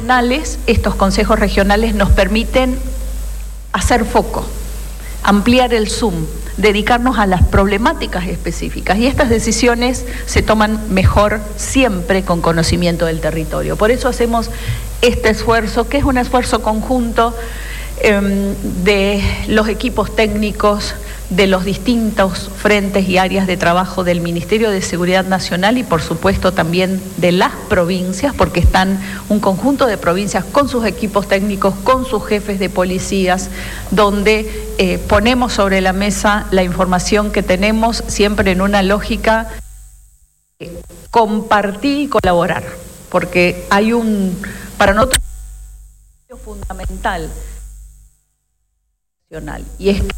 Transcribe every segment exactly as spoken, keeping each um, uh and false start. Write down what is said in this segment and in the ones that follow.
regionales, estos consejos regionales nos permiten hacer foco, ampliar el zoom, dedicarnos a las problemáticas específicas, y estas decisiones se toman mejor siempre con conocimiento del territorio. Por eso hacemos este esfuerzo, que es un esfuerzo conjunto eh, de los equipos técnicos, de los distintos frentes y áreas de trabajo del Ministerio de Seguridad Nacional y por supuesto también de las provincias, porque están un conjunto de provincias con sus equipos técnicos, con sus jefes de policías, donde eh, ponemos sobre la mesa la información que tenemos, siempre en una lógica de compartir y colaborar, porque hay un, para nosotros, un fundamental y es que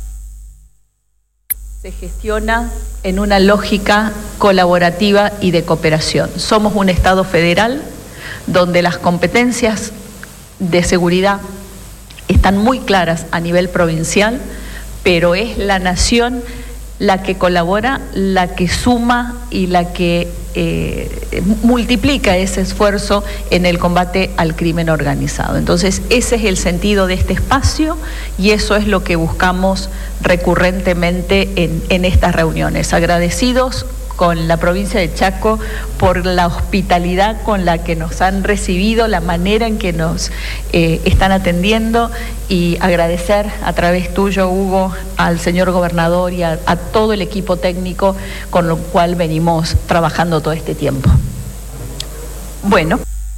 se gestiona en una lógica colaborativa y de cooperación. Somos un Estado federal donde las competencias de seguridad están muy claras a nivel provincial, pero es la nación la que colabora, la que suma y la que eh, multiplica ese esfuerzo en el combate al crimen organizado. Entonces, ese es el sentido de este espacio y eso es lo que buscamos recurrentemente en, en estas reuniones. Agradecidos con la provincia de Chaco por la hospitalidad con la que nos han recibido, la manera en que nos eh, están atendiendo, y agradecer a través tuyo, Hugo, al señor gobernador y a, a todo el equipo técnico con lo cual venimos trabajando todo este tiempo. Bueno.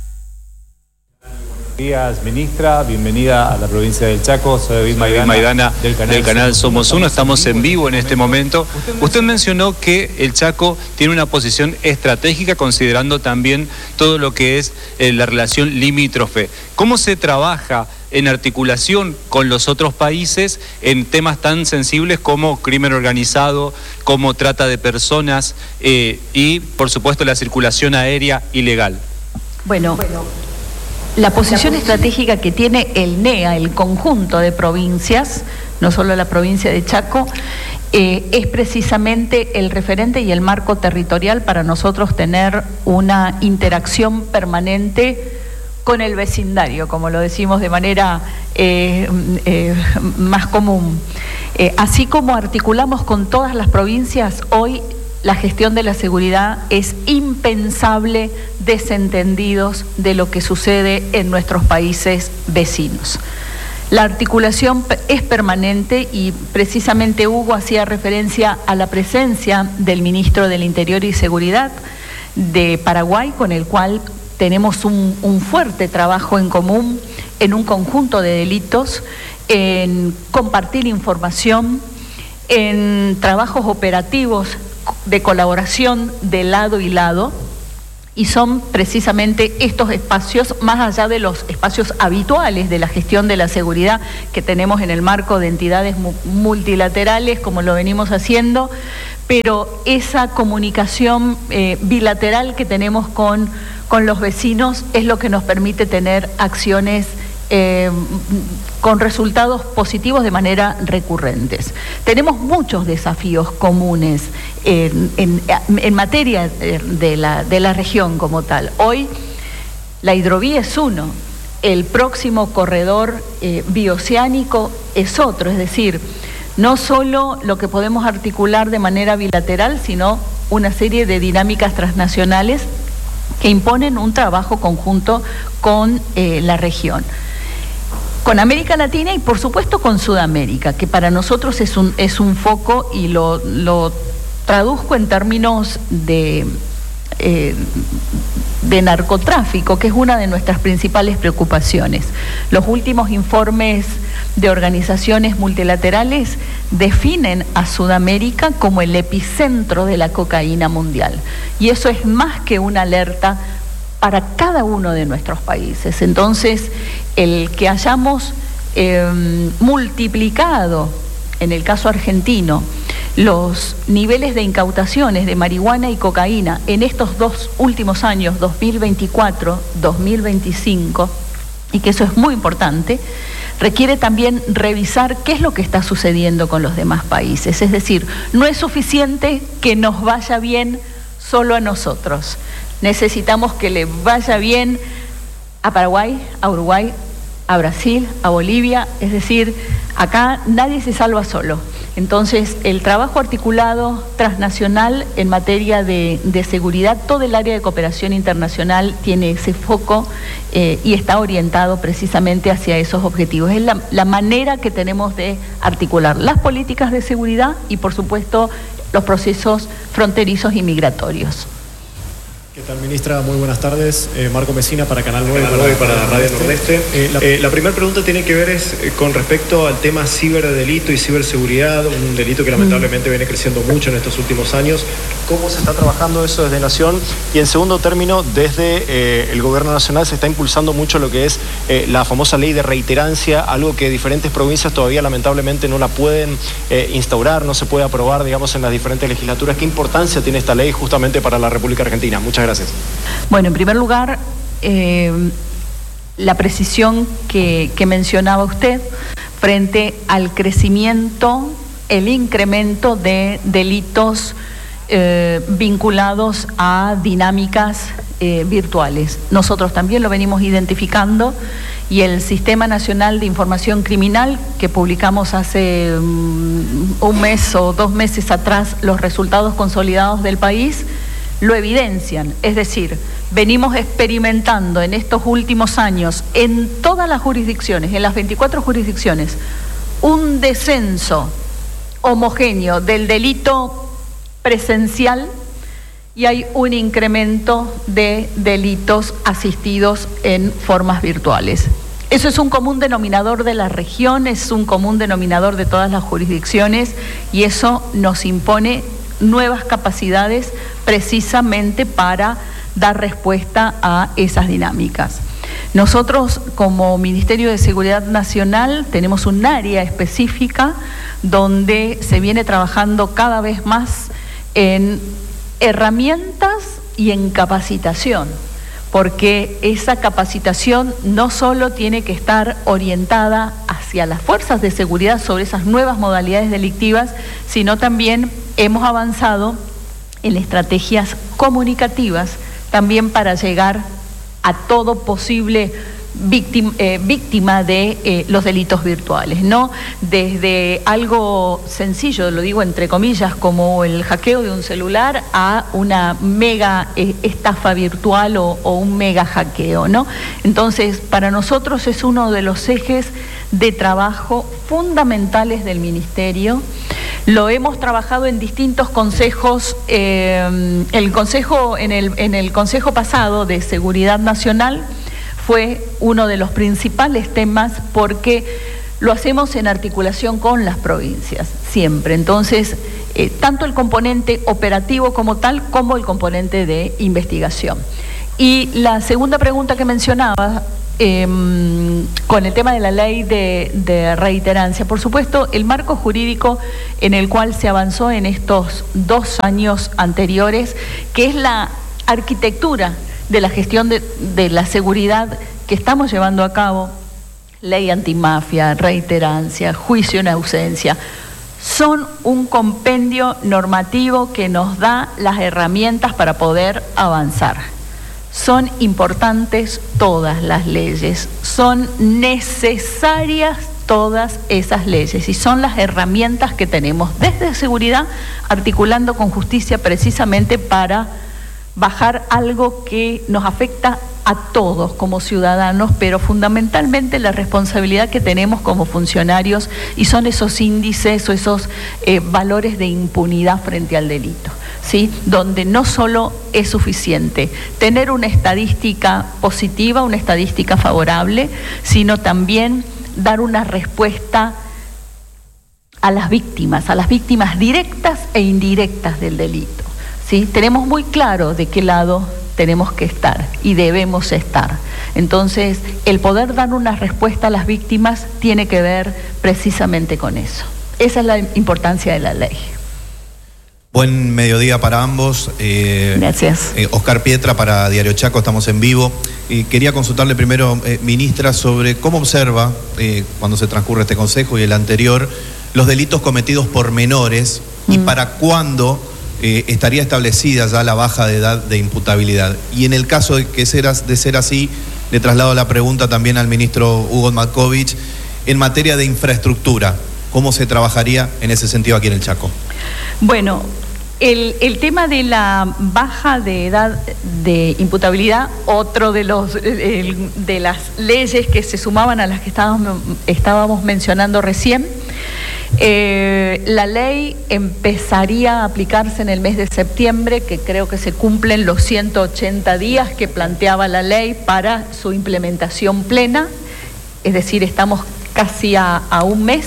Buenos días, ministra, bienvenida a la provincia del Chaco. Soy David Maidana, Maidana del, canal del canal Somos Uno. Estamos en vivo en este momento. Usted mencionó que el Chaco tiene una posición estratégica considerando también todo lo que es eh, la relación limítrofe. ¿Cómo se trabaja en articulación con los otros países en temas tan sensibles como crimen organizado, como trata de personas eh, y, por supuesto, la circulación aérea ilegal? Bueno, bueno. La posición estratégica que tiene el N E A, el conjunto de provincias, no solo la provincia de Chaco, eh, es precisamente el referente y el marco territorial para nosotros tener una interacción permanente con el vecindario, como lo decimos de manera eh, eh, más común. Eh, así como articulamos con todas las provincias, hoy la gestión de la seguridad es impensable desentendidos de lo que sucede en nuestros países vecinos. La articulación es permanente y precisamente Hugo hacía referencia a la presencia del ministro del Interior y Seguridad de Paraguay, con el cual tenemos un, un fuerte trabajo en común en un conjunto de delitos, en compartir información, en trabajos operativos de colaboración de lado y lado, y son precisamente estos espacios, más allá de los espacios habituales de la gestión de la seguridad que tenemos en el marco de entidades multilaterales, como lo venimos haciendo, pero esa comunicación eh, bilateral que tenemos con, con los vecinos es lo que nos permite tener acciones Eh, con resultados positivos de manera recurrentes. Tenemos muchos desafíos comunes en, en, en materia de la, de la región como tal. Hoy la hidrovía es uno, el próximo corredor eh, bioceánico es otro, es decir, no solo lo que podemos articular de manera bilateral, sino una serie de dinámicas transnacionales que imponen un trabajo conjunto con eh, la región. Con América Latina y por supuesto con Sudamérica, que para nosotros es un, es un foco, y lo, lo traduzco en términos de, eh, de narcotráfico, que es una de nuestras principales preocupaciones. Los últimos informes de organizaciones multilaterales definen a Sudamérica como el epicentro de la cocaína mundial, y eso es más que una alerta para cada uno de nuestros países. Entonces, el que hayamos eh, multiplicado, en el caso argentino, los niveles de incautaciones de marihuana y cocaína en estos dos últimos años, dos mil veinticuatro, dos mil veinticinco, y que eso es muy importante, requiere también revisar qué es lo que está sucediendo con los demás países. Es decir, no es suficiente que nos vaya bien solo a nosotros. Necesitamos que le vaya bien a Paraguay, a Uruguay, a Brasil, a Bolivia, es decir, acá nadie se salva solo. Entonces, el trabajo articulado transnacional en materia de, de seguridad, todo el área de cooperación internacional tiene ese foco eh, y está orientado precisamente hacia esos objetivos. Es la, la manera que tenemos de articular las políticas de seguridad y, por supuesto, los procesos fronterizos y migratorios. ¿Qué tal, ministra? Muy buenas tardes. Eh, Marco Mesina para Canal nueve, Canal nueve para, para Radio Nordeste. Eh, la, eh, la primera pregunta tiene que ver es eh, con respecto al tema ciberdelito y ciberseguridad, un delito que lamentablemente viene creciendo mucho en estos últimos años. ¿Cómo se está trabajando eso desde Nación? Y en segundo término, desde eh, el Gobierno Nacional se está impulsando mucho lo que es eh, la famosa ley de reiterancia, algo que diferentes provincias todavía lamentablemente no la pueden eh, instaurar, no se puede aprobar, digamos, en las diferentes legislaturas. ¿Qué importancia tiene esta ley justamente para la República Argentina? Muchas gracias. Bueno, en primer lugar, eh, la precisión que, que mencionaba usted frente al crecimiento, el incremento de delitos eh, vinculados a dinámicas eh, virtuales. Nosotros también lo venimos identificando y el Sistema Nacional de Información Criminal, que publicamos hace um, un mes o dos meses atrás los resultados consolidados del país, lo evidencian. Es decir, venimos experimentando en estos últimos años en todas las jurisdicciones, en las veinticuatro jurisdicciones, un descenso homogéneo del delito presencial y hay un incremento de delitos asistidos en formas virtuales. Eso es un común denominador de la región, es un común denominador de todas las jurisdicciones y eso nos impone nuevas capacidades precisamente para dar respuesta a esas dinámicas. Nosotros como Ministerio de Seguridad Nacional tenemos un área específica donde se viene trabajando cada vez más en herramientas y en capacitación, porque esa capacitación no solo tiene que estar orientada hacia las fuerzas de seguridad sobre esas nuevas modalidades delictivas, sino también hemos avanzado en estrategias comunicativas también para llegar a todo posible víctima, eh, víctima de eh, los delitos virtuales, ¿no? Desde algo sencillo, lo digo entre comillas, como el hackeo de un celular a una mega eh, estafa virtual o, o un mega hackeo, ¿no? Entonces, para nosotros es uno de los ejes de trabajo fundamentales del Ministerio. Lo hemos trabajado en distintos consejos, eh, el consejo, en el, en el Consejo pasado de Seguridad Nacional fue uno de los principales temas porque lo hacemos en articulación con las provincias, siempre. Entonces, eh, tanto el componente operativo como tal, como el componente de investigación. Y la segunda pregunta que mencionaba, Eh, con el tema de la ley de, de reiterancia, por supuesto, el marco jurídico en el cual se avanzó en estos dos años anteriores, que es la arquitectura de la gestión de, de la seguridad que estamos llevando a cabo, ley antimafia, reiterancia, juicio en ausencia, son un compendio normativo que nos da las herramientas para poder avanzar. Son importantes todas las leyes, son necesarias todas esas leyes y son las herramientas que tenemos desde seguridad articulando con justicia precisamente para bajar algo que nos afecta a todos como ciudadanos, pero fundamentalmente la responsabilidad que tenemos como funcionarios y son esos índices o esos eh, valores de impunidad frente al delito, ¿sí? Donde no solo es suficiente tener una estadística positiva, una estadística favorable, sino también dar una respuesta a las víctimas, a las víctimas directas e indirectas del delito, ¿sí? Tenemos muy claro de qué lado tenemos que estar y debemos estar. Entonces, el poder dar una respuesta a las víctimas tiene que ver precisamente con eso. Esa es la importancia de la ley. Buen mediodía para ambos. Eh, Gracias. Eh, Oscar Pietra para Diario Chaco, estamos en vivo. Eh, quería consultarle primero, eh, ministra, sobre cómo observa, eh, cuando se transcurre este consejo y el anterior, los delitos cometidos por menores mm. y para cuándo eh, estaría establecida ya la baja de edad de imputabilidad. Y en el caso de que sea, de ser así, le traslado la pregunta también al ministro Hugo Markovich, en materia de infraestructura, ¿cómo se trabajaría en ese sentido aquí en el Chaco? Bueno, el, el tema de la baja de edad de imputabilidad, otro de, los, el, de las leyes que se sumaban a las que estábamos, estábamos mencionando recién. Eh, la ley empezaría a aplicarse en el mes de septiembre, que creo que se cumplen los ciento ochenta días que planteaba la ley para su implementación plena, es decir, estamos casi a, a un mes.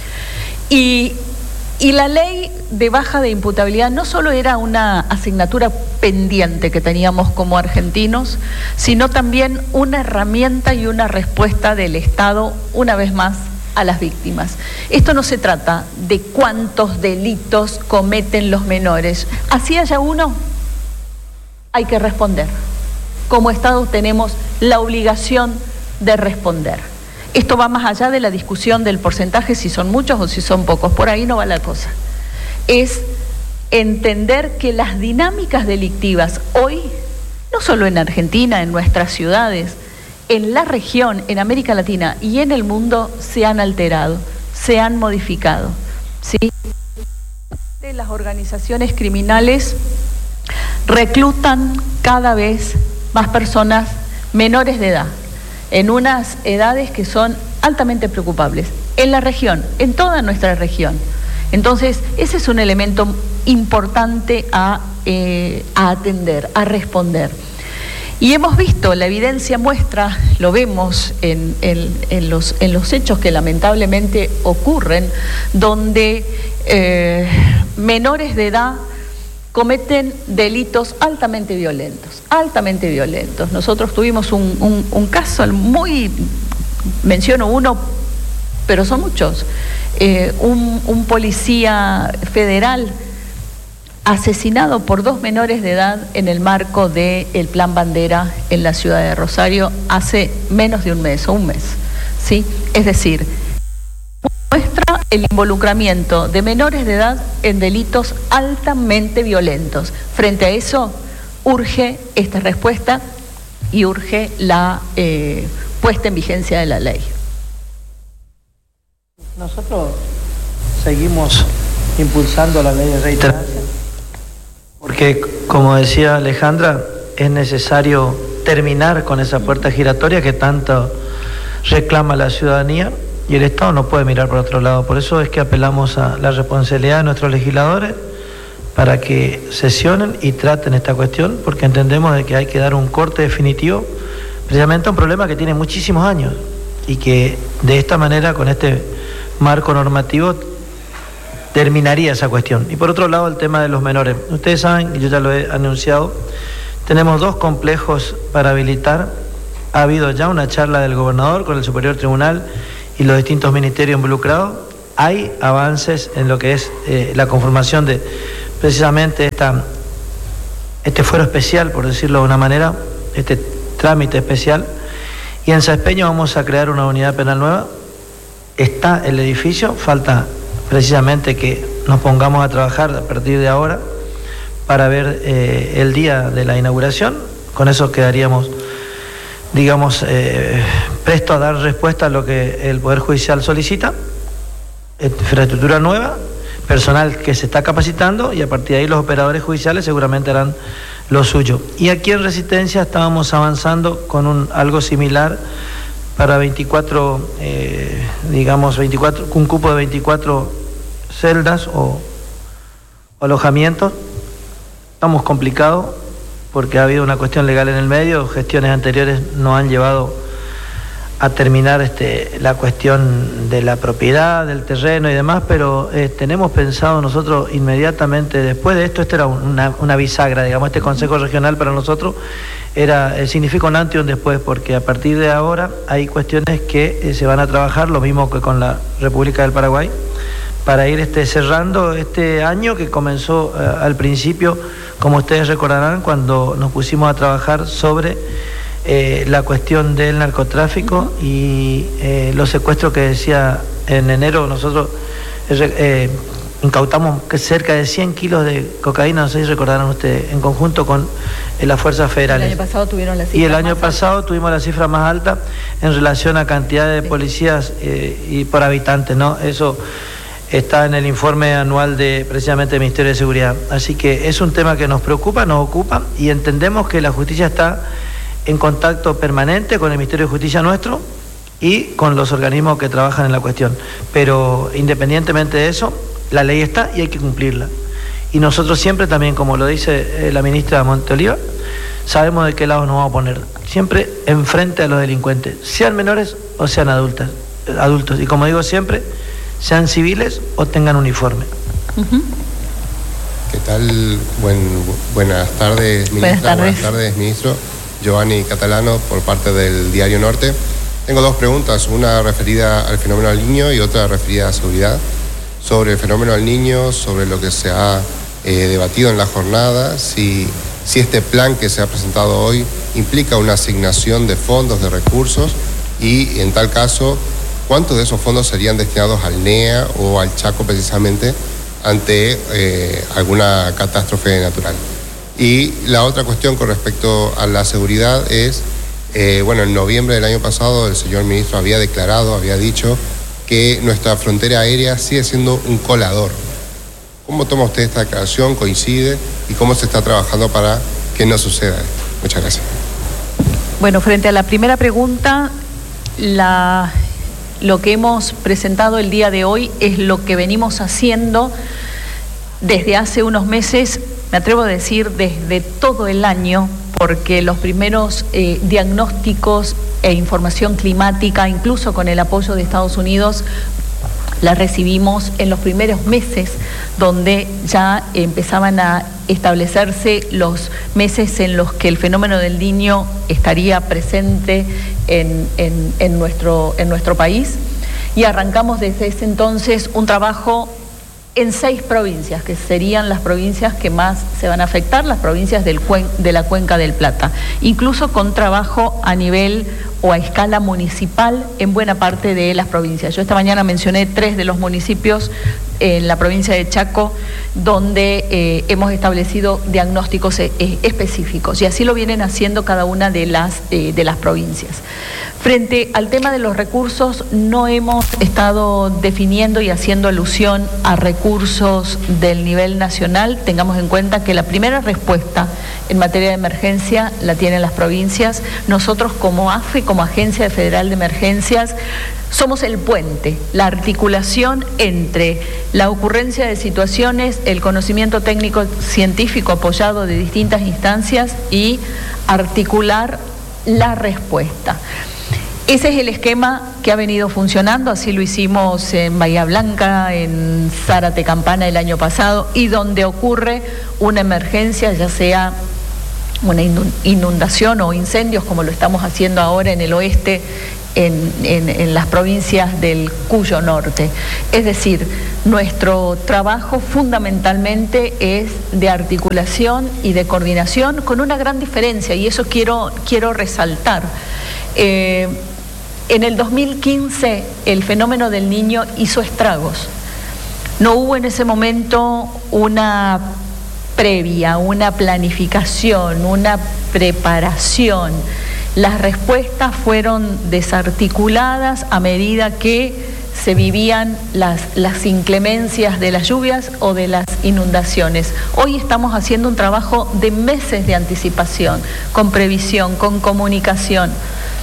Y, y la ley de baja de imputabilidad no solo era una asignatura pendiente que teníamos como argentinos, sino también una herramienta y una respuesta del Estado, una vez más, a las víctimas. Esto no se trata de cuántos delitos cometen los menores. Así haya uno, hay que responder. Como Estado tenemos la obligación de responder. Esto va más allá de la discusión del porcentaje, si son muchos o si son pocos. Por ahí no va la cosa. Es entender que las dinámicas delictivas hoy, no solo en Argentina, en nuestras ciudades, en la región, en América Latina y en el mundo se han alterado, se han modificado, ¿sí? Las organizaciones criminales reclutan cada vez más personas menores de edad, en unas edades que son altamente preocupables, en la región, en toda nuestra región. Entonces, ese es un elemento importante a, eh, a atender, a responder. Y hemos visto, la evidencia muestra, lo vemos en, en, en, los, en los hechos que lamentablemente ocurren, donde eh, menores de edad cometen delitos altamente violentos, altamente violentos. Nosotros tuvimos un, un, un caso muy, menciono uno, pero son muchos, eh, un, un policía federal asesinado por dos menores de edad en el marco del Plan Bandera en la ciudad de Rosario hace menos de un mes o un mes, ¿sí? Es decir, muestra el involucramiento de menores de edad en delitos altamente violentos. Frente a eso, urge esta respuesta y urge la eh, puesta en vigencia de la ley. Nosotros seguimos impulsando la ley de reiterancia, porque, como decía Alejandra, es necesario terminar con esa puerta giratoria que tanto reclama la ciudadanía y el Estado no puede mirar por otro lado. Por eso es que apelamos a la responsabilidad de nuestros legisladores para que sesionen y traten esta cuestión, porque entendemos de que hay que dar un corte definitivo precisamente a un problema que tiene muchísimos años y que de esta manera, con este marco normativo, terminaría esa cuestión. Y por otro lado, el tema de los menores. Ustedes saben, y yo ya lo he anunciado, tenemos dos complejos para habilitar. Ha habido ya una charla del gobernador con el Superior Tribunal y los distintos ministerios involucrados. Hay avances en lo que es eh, la conformación de precisamente esta, este fuero especial, por decirlo de una manera, este trámite especial. Y en Saespeño vamos a crear una unidad penal nueva. Está el edificio, falta precisamente que nos pongamos a trabajar a partir de ahora para ver eh, el día de la inauguración. Con eso quedaríamos, digamos, eh, presto a dar respuesta a lo que el Poder Judicial solicita, infraestructura nueva, personal que se está capacitando y a partir de ahí los operadores judiciales seguramente harán lo suyo. Y aquí en Resistencia estábamos avanzando con un, algo similar para veinticuatro, eh, digamos, veinticuatro, un cupo de veinticuatro celdas o, o alojamientos. Estamos complicados porque ha habido una cuestión legal en el medio, gestiones anteriores no han llevado a terminar este, la cuestión de la propiedad, del terreno y demás, pero eh, tenemos pensado nosotros inmediatamente después de esto, esto era una, una bisagra, digamos, este Consejo Regional para nosotros era, eh, significa un antes y un después, porque a partir de ahora hay cuestiones que eh, se van a trabajar, lo mismo que con la República del Paraguay, para ir este, cerrando este año que comenzó eh, al principio, como ustedes recordarán, cuando nos pusimos a trabajar sobre eh, la cuestión del narcotráfico y eh, los secuestros que decía en enero. Nosotros eh, incautamos cerca de cien kilos de cocaína, no sé si recordarán ustedes, en conjunto con eh, las fuerzas federales. El año pasado tuvieron la cifra Y el año más pasado alta. tuvimos la cifra más alta en relación a cantidad de policías eh, y por habitantes, ¿no? Eso está en el informe anual de precisamente del Ministerio de Seguridad. Así que es un tema que nos preocupa, nos ocupa y entendemos que la justicia está en contacto permanente con el Ministerio de Justicia nuestro y con los organismos que trabajan en la cuestión. Pero independientemente de eso, la ley está y hay que cumplirla. Y nosotros siempre también, como lo dice eh, la ministra Monteoliva, sabemos de qué lado nos vamos a poner. Siempre enfrente a los delincuentes, sean menores o sean adultas, adultos. Y como digo siempre, sean civiles o tengan uniforme. Uh-huh. ¿Qué tal? Buen, buenas tardes, ministra. Buenas tardes. Buenas tardes, ministro. Giovanni Catalano, por parte del Diario Norte. Tengo dos preguntas, una referida al fenómeno del niño y otra referida a seguridad. Sobre el fenómeno del niño, sobre lo que se ha eh, debatido en la jornada, si, si este plan que se ha presentado hoy implica una asignación de fondos, de recursos, y en tal caso, ¿cuántos de esos fondos serían destinados al N E A o al Chaco precisamente ante eh, alguna catástrofe natural? Y la otra cuestión con respecto a la seguridad es, eh, bueno, en noviembre del año pasado el señor ministro había declarado, había dicho que nuestra frontera aérea sigue siendo un colador. ¿Cómo toma usted esta declaración? ¿Coincide? ¿Y cómo se está trabajando para que no suceda esto? Muchas gracias. Bueno, frente a la primera pregunta, la, lo que hemos presentado el día de hoy es lo que venimos haciendo desde hace unos meses, me atrevo a decir desde todo el año, porque los primeros eh, diagnósticos e información climática, incluso con el apoyo de Estados Unidos, la recibimos en los primeros meses, donde ya empezaban a establecerse los meses en los que el fenómeno del Niño estaría presente en, en, en, nuestro, en nuestro país. Y arrancamos desde ese entonces un trabajo en seis provincias, que serían las provincias que más se van a afectar, las provincias del cuen, de la Cuenca del Plata, incluso con trabajo a nivel o a escala municipal en buena parte de las provincias. Yo esta mañana mencioné tres de los municipios en la provincia de Chaco donde eh, hemos establecido diagnósticos eh, específicos, y así lo vienen haciendo cada una de las, eh, de las provincias. Frente al tema de los recursos, no hemos estado definiendo y haciendo alusión a recursos del nivel nacional. Tengamos en cuenta que la primera respuesta en materia de emergencia la tienen las provincias. Nosotros como A F E, como Agencia Federal de Emergencias, somos el puente, la articulación entre la ocurrencia de situaciones, el conocimiento técnico científico apoyado de distintas instancias y articular la respuesta. Ese es el esquema que ha venido funcionando, así lo hicimos en Bahía Blanca, en Zárate Campana el año pasado, y donde ocurre una emergencia, ya sea una inundación o incendios, como lo estamos haciendo ahora en el oeste, en, en, en las provincias del Cuyo Norte. Es decir, nuestro trabajo fundamentalmente es de articulación y de coordinación, con una gran diferencia, y eso quiero, quiero resaltar. Eh, en el dos mil quince el fenómeno del Niño hizo estragos. No hubo en ese momento una previa, una planificación, una preparación. Las respuestas fueron desarticuladas a medida que se vivían las, las inclemencias de las lluvias o de las inundaciones. Hoy estamos haciendo un trabajo de meses de anticipación, con previsión, con comunicación.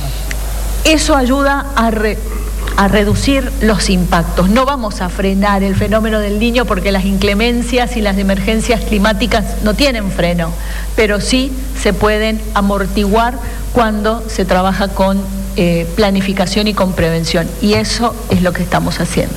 Eso ayuda a, re, a reducir los impactos. No vamos a frenar el fenómeno del Niño porque las inclemencias y las emergencias climáticas no tienen freno, pero sí se pueden amortiguar cuando se trabaja con eh, planificación y con prevención, y eso es lo que estamos haciendo.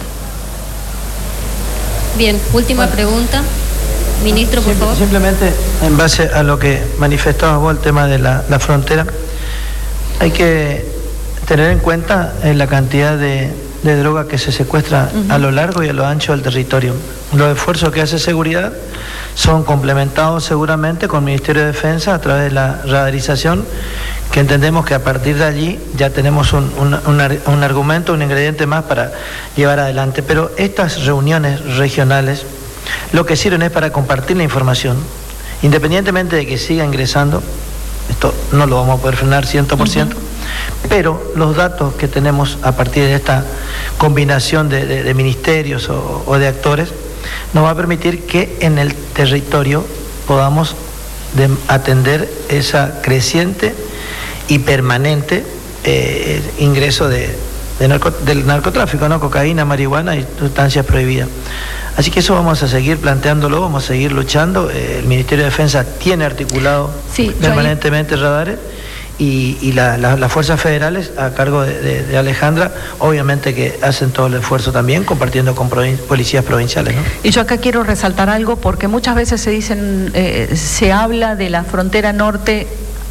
Bien, última bueno. pregunta. Ministro, por Simple, favor. Simplemente, en base a lo que manifestabas vos, el tema de la, la frontera, hay que tener en cuenta eh, la cantidad de, de droga que se secuestra uh-huh. a lo largo y a lo ancho del territorio. Los esfuerzos que hace seguridad son complementados seguramente con el Ministerio de Defensa a través de la radarización que entendemos que a partir de allí ya tenemos un, un, un, un argumento, un ingrediente más para llevar adelante. Pero estas reuniones regionales lo que sirven es para compartir la información, independientemente de que siga ingresando, esto no lo vamos a poder frenar cien por ciento, uh-huh. pero los datos que tenemos a partir de esta combinación de, de, de ministerios o, o de actores nos va a permitir que en el territorio podamos de atender esa creciente y permanente eh, ingreso de, de narco, del narcotráfico, ¿no? Cocaína, marihuana y sustancias prohibidas. Así que eso vamos a seguir planteándolo, vamos a seguir luchando. Eh, el Ministerio de Defensa tiene articulado sí, permanentemente ahí... radares y, y la, la, las fuerzas federales a cargo de, de, de Alejandra, obviamente que hacen todo el esfuerzo también, compartiendo con provin- policías provinciales, ¿no? Y yo acá quiero resaltar algo, porque muchas veces se dicen, eh, se habla de la frontera norte,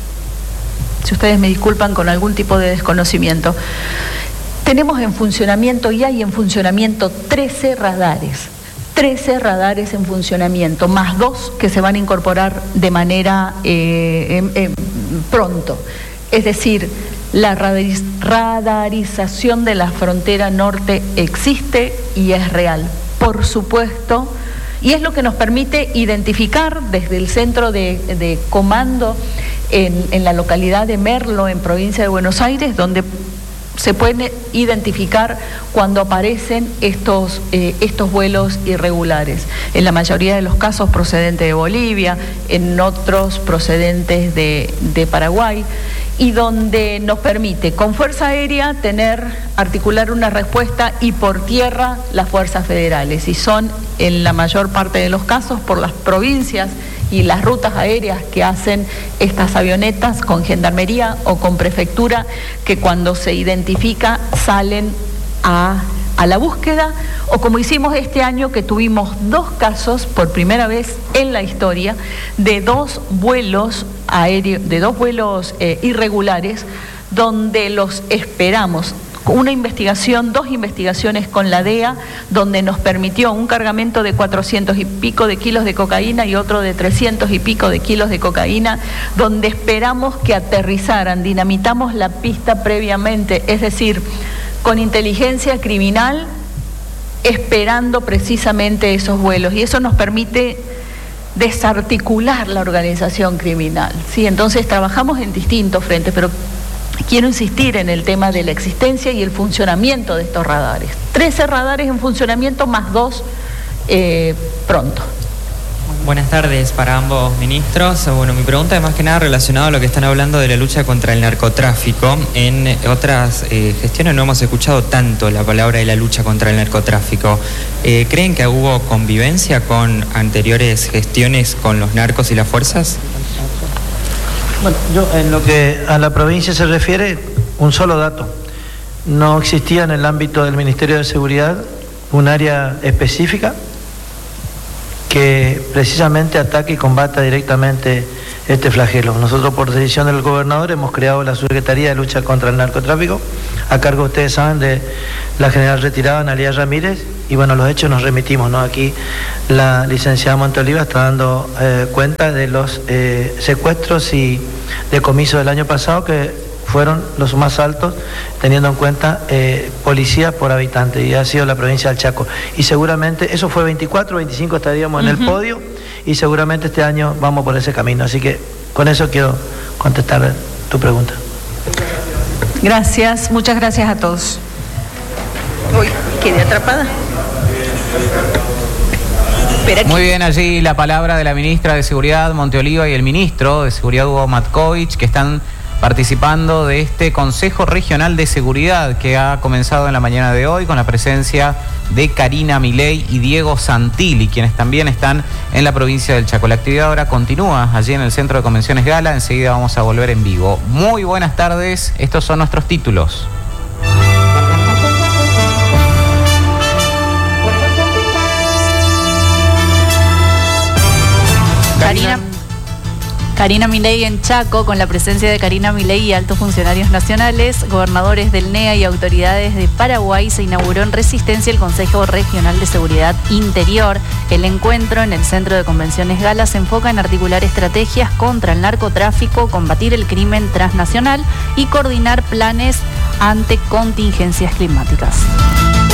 si ustedes me disculpan con algún tipo de desconocimiento. Tenemos en funcionamiento y hay en funcionamiento trece radares. trece radares en funcionamiento, más dos que se van a incorporar de manera eh, eh, eh, pronto. Es decir, la radariz- radarización de la frontera norte existe y es real, por supuesto, y es lo que nos permite identificar desde el centro de, de comando en, en la localidad de Merlo, en provincia de Buenos Aires, donde se pueden identificar cuando aparecen estos, eh, estos vuelos irregulares. En la mayoría de los casos procedentes de Bolivia, en otros procedentes de, de Paraguay, y donde nos permite con Fuerza Aérea tener, articular una respuesta y por tierra las fuerzas federales. Y son en la mayor parte de los casos por las provincias y las rutas aéreas que hacen estas avionetas con gendarmería o con prefectura, que cuando se identifica salen a, a la búsqueda, o como hicimos este año, que tuvimos dos casos por primera vez en la historia de dos vuelos aéreos, de dos vuelos eh, irregulares, donde los esperamos. Una investigación, dos investigaciones con la D E A, donde nos permitió un cargamento de cuatrocientos y pico de kilos de cocaína y otro de trescientos y pico de kilos de cocaína, donde esperamos que aterrizaran, dinamitamos la pista previamente, es decir, con inteligencia criminal, esperando precisamente esos vuelos, y eso nos permite desarticular la organización criminal, ¿sí? Entonces trabajamos en distintos frentes, pero quiero insistir en el tema de la existencia y el funcionamiento de estos radares. trece radares en funcionamiento más dos eh, pronto. Buenas tardes para ambos ministros. Bueno, mi pregunta es más que nada relacionada a lo que están hablando de la lucha contra el narcotráfico. En otras eh, gestiones no hemos escuchado tanto la palabra de la lucha contra el narcotráfico. Eh, ¿Creen que hubo convivencia con anteriores gestiones con los narcos y las fuerzas? Bueno, yo en lo que a la provincia se refiere, un solo dato. No existía en el ámbito del Ministerio de Seguridad un área específica que precisamente ataque y combata directamente este flagelo. Nosotros, por decisión del gobernador, hemos creado la Subsecretaría de Lucha contra el Narcotráfico, a cargo, ustedes saben, de la general retirada Analía Ramírez, y bueno, los hechos nos remitimos, ¿no? Aquí la licenciada Monteoliva está dando eh, cuenta de los eh, secuestros y decomisos del año pasado, que fueron los más altos, teniendo en cuenta eh, policías por habitante, y ha sido la provincia del Chaco. Y seguramente, eso fue veinticuatro, veinticinco estaríamos en uh-huh. el podio, y seguramente este año vamos por ese camino. Así que con eso quiero contestar tu pregunta. Gracias, muchas gracias a todos. Uy, quedé atrapada. Muy bien, allí la palabra de la ministra de Seguridad, Monteoliva, y el ministro de Seguridad, Hugo Matkovich, que están participando de este Consejo Regional de Seguridad que ha comenzado en la mañana de hoy con la presencia de Karina Milei y Diego Santilli, quienes también están en la provincia del Chaco. La actividad ahora continúa allí en el Centro de Convenciones Gala. Enseguida vamos a volver en vivo. Muy buenas tardes, estos son nuestros títulos. Karina, Karina Milei en Chaco, con la presencia de Karina Milei y altos funcionarios nacionales, gobernadores del N E A y autoridades de Paraguay, se inauguró en Resistencia el Consejo Regional de Seguridad Interior. El encuentro en el Centro de Convenciones Gala se enfoca en articular estrategias contra el narcotráfico, combatir el crimen transnacional y coordinar planes ante contingencias climáticas.